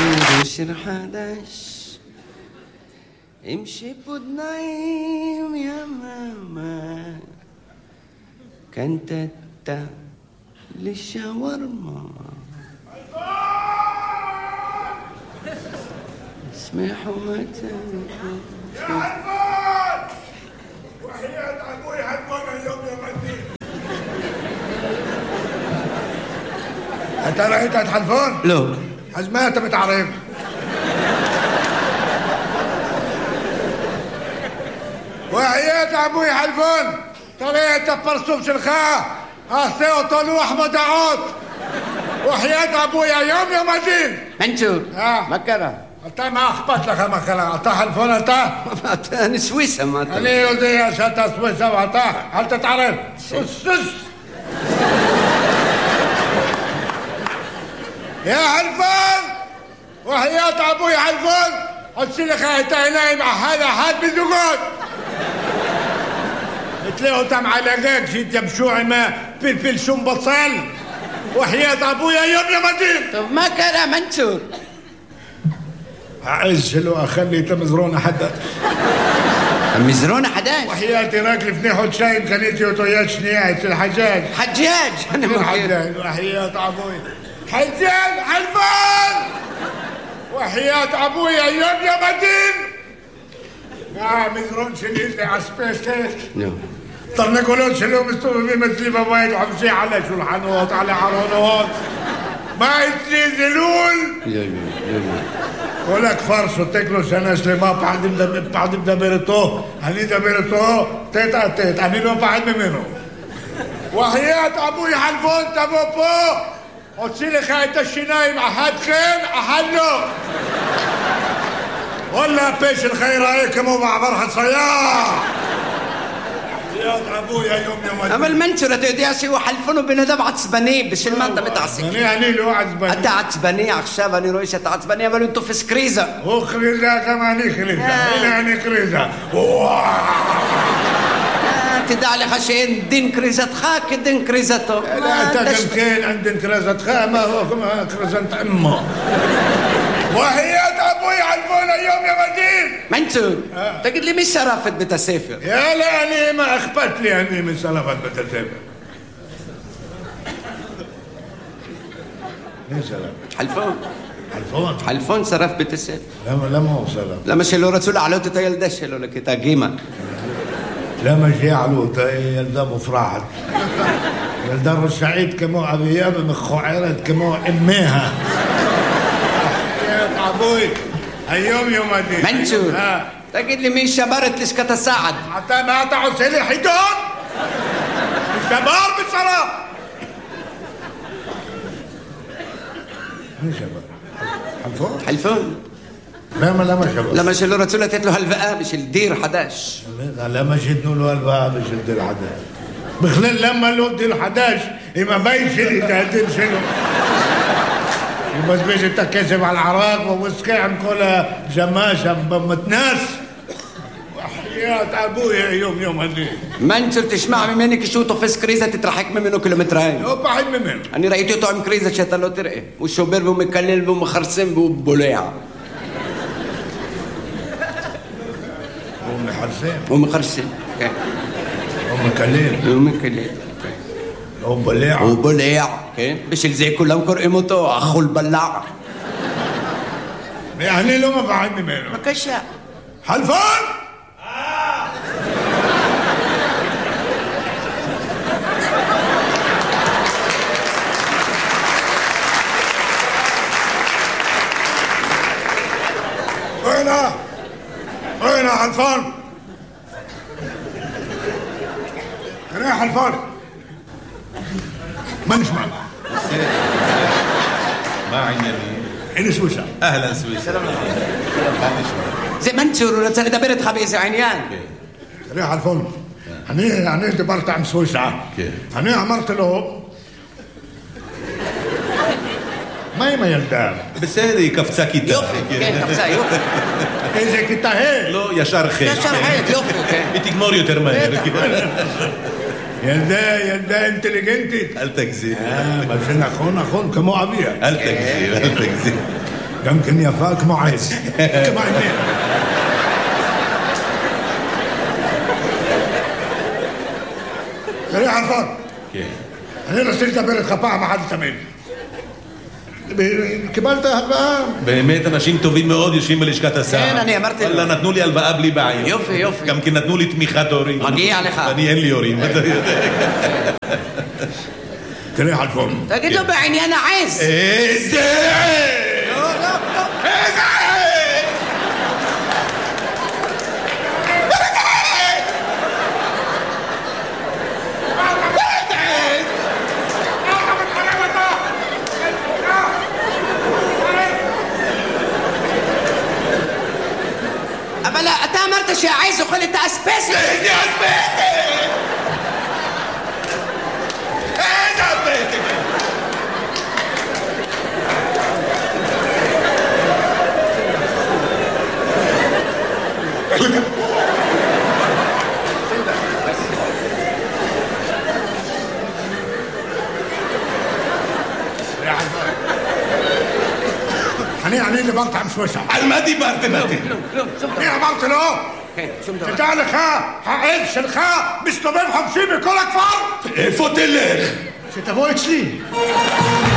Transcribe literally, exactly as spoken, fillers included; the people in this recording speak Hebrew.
شير حداش امشي بدنايم يا ماما كانت تا للشاورما اسمحوا متى يا حلفان وحياة ابوي حلفان اليوم يا مدين. انت رأيت حلفان؟ لا حزمات بتعرف وحياة ابوي حلفان طريقة برسوم شلخاه هسه طلوع احمد دعوت وحياة ابويا يوم يا مدين. منشور اه مكرة انت ما اخبط لك مكرة انت حلفان انت انا سويسة ما انا يودي يا شتا سويسة وانت هل تتعرف سس يا حلفان وحياة ابوي حلفان هالشيء خايت عيني مع هذا حد بزقود تلاقوا انت معلقاك جيت يمشوعي ما فلفل شم بصل وحياة ابويا يوم يا مدين. طب ما كان منشور اعزلوا اخلي تمزرون حدا مزرون حداش وحياتي راكل فنيحو تشاين خليتي وطيات شنيعة الحجاج حجاج انا ما الحجاج وحياة ابوي حجاج حلفان وحياة ابويا يوم يا مدين. لا مزرون شليلي عسبيستيك نعم طرنا قولون شلو مستوى في مسلمة وايد وحمشي على شلحانوت على عرونوت ما يسلي زلول لا لا لا ولك فرشو تاكلوا سنة سليما بعد بدأ بعد بدأ بيرتو هني دبيرتو تيتا تيت هني لو بعد منه وحياة ابوي حلفون تبوبو وتصيلي خايت الشنايم احد خير احلو ولا بيش الخير هيك مو مع فرحة صياح يا ابويا يوم يوم اما المنشورة تودياسي وحلفونه بندم عصباني بش المادة بتعصي يعني يعني له عصباني انت عصباني عخشاب اني رويشة عصباني بل انتو في سكريزة وخريزة كمان خريزة يعني خريزة تدع لي خشين دين كريزة خاك دين كريزته لا تدمكين عندن كريزة خا ما هو كريزة امه وحياة ابوي حلفونا يوم يا مدين. منشور تقول لي مش شرافة بتسافر يا لا أني ما أخبت لي أني من شرافة بتسافر. ليه شرافة؟ حلفون حلفون حلفون شرف بتسافر لا لا ما هو شرف لما شلو رسول علوته تيلدش شلو لك تاقيمة لا ما جي علوته يلدا مفرحت يلدا السعيد كمو أبياب مخو عيرت كمو أميها يا أبوي اليوم يوم الدين منشور تقول لي مين شبرت ليش كتساعد حتى ما تعو سيلي حيدون الشبار بالصلاة مين شبر حلفون حلفون لا ما لا ما شبر لما شلو رسول تتلو هالفقا مش الدير حداش لا ما جدنوا له هالفقا مش الدير حداش بخلال لما لو الدير حداش إما باين شلي تهدين شنو بس بيجي تكسب على العراق ووسكي عم كل جماشة بمتناس وحياة ابويا يوم يوم الليل منشور تسمع منك شوطه في سكريزة تترحك منه كيلومترين لو بعد منه أنا رأيته طعم كريزة شتلو ترقي والشوبير بو مكلل بو مخرسين بو بوليع ومحرسين ومخرسين ومكلل ومكلل وبليع وبليع بش زي كلهم كرقمتو اخو البلاع يعني لو ما بعدني منه ما كشا حلفان وين وين حلفان وين حلفان ما نسمع ما عندنا عين سويسرا اهلا سويسرا زي منشور ولا تسالي دبرت خبيث عينيان ريح الفل هني هني دبرت عن سويسرا هني عملت له ما ما يلدان בסדר, קפצה כיתה. יופי, כן, קפצה, יופי. איזה כיתה ה'? לא, ישר ח'. ישר ח', יופי, כן. היא תגמור יותר מהר. ילדה, ילדה אינטליגנטית. אל תגזים. אה, מה שנכון, נכון, כמו אביה. אל תגזים, אל תגזים. גם כן יפה כמו עז. כמו עניין. תראה חלפון. כן. אני רוצה לדבר איתך פעם אחת ותמיד. קיבלת הלוואה? באמת אנשים טובים מאוד יושבים בלשכת השר. כן, אני אמרתי לו. וואלה, נתנו לי הלוואה בלי בעיה. יופי, יופי. גם כן נתנו לי תמיכת הורים. מגיע לך. אני אין לי הורים, אתה יודע. תראה חלפון. תגיד לו בעניין העז. איזה עז! לא, לא, לא. איזה עז! אבל אתה אמרת שהעז אוכל את האספסת. איזה אספסת! איזה אספסת! אני, אני דיברתי עם שושה. על מה דיברתם אתם? אני אמרתי לו, כן, שום דבר. תדע לך, העז שלך מסתובב חופשי בכל הכפר. איפה תלך? שתבוא אצלי.